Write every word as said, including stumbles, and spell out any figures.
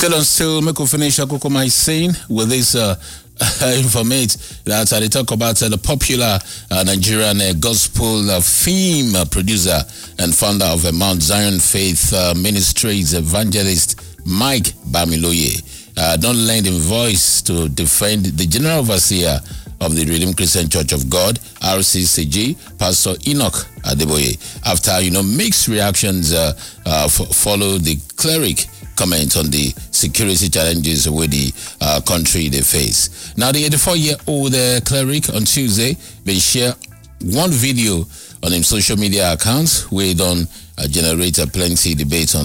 Still on still, make we finish Akoko my scene with this uh, informate that uh, they talk about uh, the popular uh, Nigerian uh, gospel uh, theme uh, producer and founder of uh, Mount Zion Faith uh, Ministries, evangelist Mike Bamiloye. Uh, don't lend him voice to defend the general overseer of the Redeemed Christian Church of God, R C C G, Pastor Enoch Adeboye. After, you know, mixed reactions uh, uh, f- follow the cleric comment on the security challenges with the uh, country they face. Now, the eighty-four-year-old uh, cleric on Tuesday been share one video on his social media accounts where it don't uh, generate uh, plenty debate on